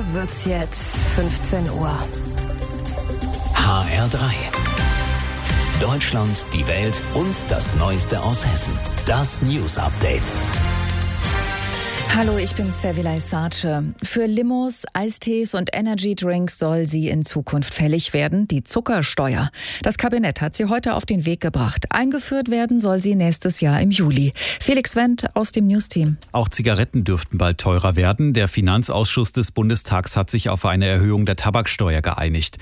wird's jetzt 15 Uhr. HR3. Deutschland, die Welt und das Neueste aus Hessen. Das News Update. Hallo, ich bin Servilay Sace. Für Limos, Eistees und Energydrinks soll sie in Zukunft fällig werden, die Zuckersteuer. Das Kabinett hat sie heute auf den Weg gebracht. Eingeführt werden soll sie nächstes Jahr im Juli. Felix Wendt aus dem Newsteam. Auch Zigaretten dürften bald teurer werden. Der Finanzausschuss des Bundestags hat sich auf eine Erhöhung der Tabaksteuer geeinigt.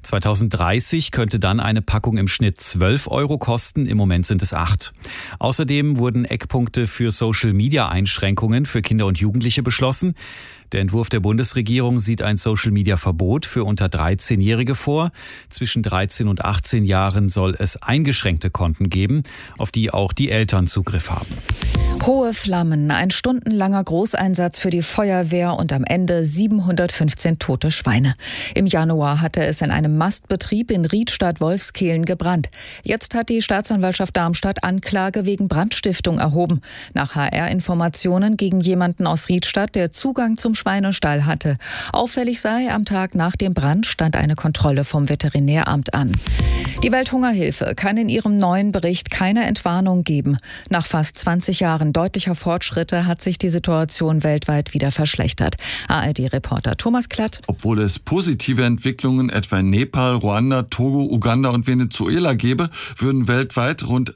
2030 könnte dann eine Packung im Schnitt 12 € kosten. Im Moment sind es 8. Außerdem wurden Eckpunkte für Social-Media-Einschränkungen für Kinder und Jugendliche beschlossen. Der Entwurf der Bundesregierung sieht ein Social-Media-Verbot für unter 13-Jährige vor. Zwischen 13 und 18 Jahren soll es eingeschränkte Konten geben, auf die auch die Eltern Zugriff haben. Hohe Flammen, ein stundenlanger Großeinsatz für die Feuerwehr und am Ende 715 tote Schweine. Im Januar hatte es in einem Mastbetrieb in Riedstadt-Wolfskehlen gebrannt. Jetzt hat die Staatsanwaltschaft Darmstadt Anklage wegen Brandstiftung erhoben. Nach HR-Informationen gegen jemanden aus Riedstadt, der Zugang zum Schweinestall hatte. Auffällig sei, am Tag nach dem Brand stand eine Kontrolle vom Veterinäramt an. Die Welthungerhilfe kann in ihrem neuen Bericht keine Entwarnung geben. Nach fast 20 Jahren deutlicher Fortschritte hat sich die Situation weltweit wieder verschlechtert. ARD-Reporter Thomas Klatt. Obwohl es positive Entwicklungen etwa in Nepal, Ruanda, Togo, Uganda und Venezuela gäbe, würden weltweit rund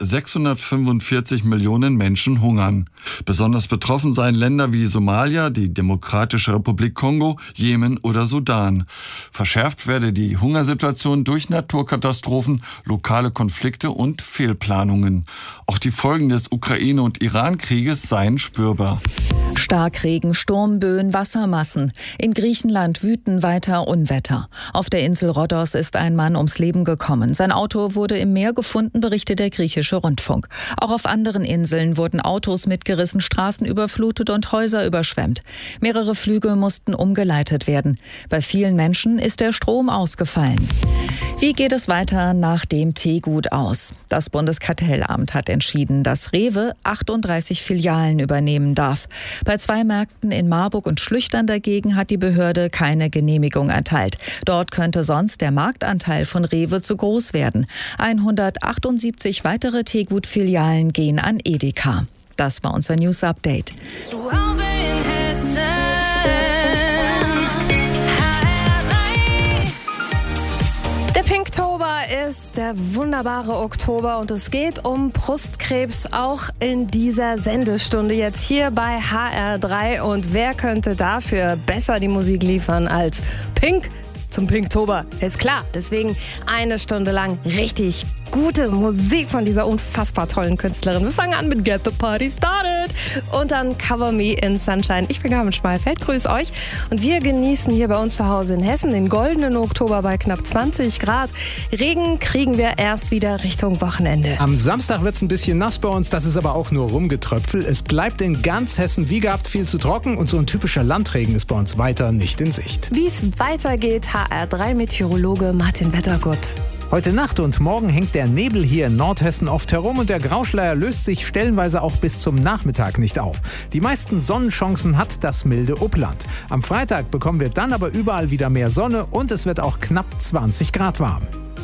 645 Millionen Menschen hungern. Besonders betroffen seien Länder wie Somalia, die Demokratische Republik Kongo, Jemen oder Sudan. Verschärft werde die Hungersituation durch Naturkatastrophen, lokale Konflikte und Fehlplanungen. Auch die Folgen des Ukraine- und Iran-Krieges seien spürbar. Starkregen, Sturmböen, Wassermassen. In Griechenland wüten weiter Unwetter. Auf der Insel Rhodos ist ein Mann ums Leben gekommen. Sein Auto wurde im Meer gefunden, berichtet der griechische Rundfunk. Auch auf anderen Inseln wurden Autos mitgerissen, Straßen überflutet und Häuser überschwemmt. Mehrere Flüge mussten umgeleitet werden. Bei vielen Menschen ist der Strom ausgefallen. Wie geht es weiter nach dem Teegut aus? Das Bundeskartellamt hat entschieden, dass Rewe 38 Filialen übernehmen darf. Bei 2 Märkten in Marburg und Schlüchtern dagegen hat die Behörde keine Genehmigung erteilt. Dort könnte sonst der Marktanteil von Rewe zu groß werden. 178 weitere Teegut-Filialen gehen an Edeka. Das war unser News Update. Zu Hause in Hessen. Der Pinktober ist der wunderbare Oktober und es geht um Brustkrebs auch in dieser Sendestunde jetzt hier bei HR3. Und wer könnte dafür besser die Musik liefern als Pink zum Pinktober? Ist klar, deswegen 1 Stunde lang richtig gute Musik von dieser unfassbar tollen Künstlerin. Wir fangen an mit Get the Party Started und dann Cover Me in Sunshine. Ich bin Carmen Schmalfeld, grüße euch und wir genießen hier bei uns zu Hause in Hessen den goldenen Oktober bei knapp 20 Grad. Regen kriegen wir erst wieder Richtung Wochenende. Am Samstag wird es ein bisschen nass bei uns, das ist aber auch nur Rumgetröpfel. Es bleibt in ganz Hessen wie gehabt viel zu trocken und so ein typischer Landregen ist bei uns weiter nicht in Sicht. Wie es weitergeht, HR3-Meteorologe Martin Wettergott. Heute Nacht und morgen hängt der Nebel hier in Nordhessen oft herum und der Grauschleier löst sich stellenweise auch bis zum Nachmittag nicht auf. Die meisten Sonnenchancen hat das milde Upland. Am Freitag bekommen wir dann aber überall wieder mehr Sonne und es wird auch knapp 20 Grad warm.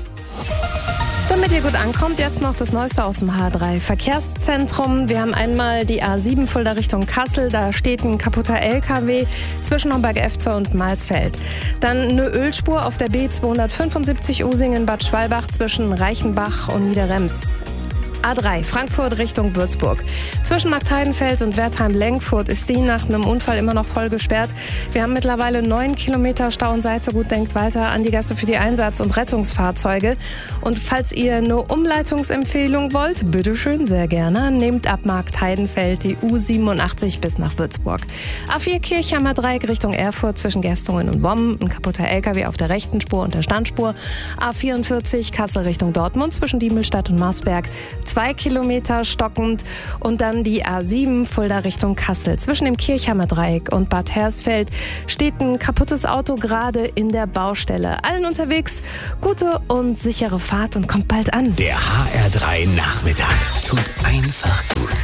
Damit ihr gut ankommt, jetzt noch das Neueste aus dem H3 Verkehrszentrum. Wir haben einmal die A7 Fulda Richtung Kassel. Da steht ein kaputter LKW zwischen Homberg-Efze und Malsfeld. Dann eine Ölspur auf der B275 Usingen-Bad Schwalbach zwischen Reichenbach und Niederrems. A3 Frankfurt Richtung Würzburg. Zwischen Marktheidenfeld und Wertheim-Lenkfurt ist die nach einem Unfall immer noch voll gesperrt. Wir haben mittlerweile 9 Kilometer Stau und seid so gut, denkt weiter an die Gasse für die Einsatz- und Rettungsfahrzeuge. Und falls ihr eine Umleitungsempfehlung wollt, bitteschön, sehr gerne, nehmt ab Marktheidenfeld die U87 bis nach Würzburg. A4 Kirchheimer Dreieck Richtung Erfurt zwischen Gerstungen und Bommen. Ein kaputter LKW auf der rechten Spur und der Standspur. A44 Kassel Richtung Dortmund zwischen Diemelstadt und Marsberg. 2 Kilometer stockend und dann die A7 Fulda Richtung Kassel. Zwischen dem Kirchheimer Dreieck und Bad Hersfeld steht ein kaputtes Auto gerade in der Baustelle. Allen unterwegs gute und sichere Fahrt und kommt bald an. Der HR3 Nachmittag tut einfach gut.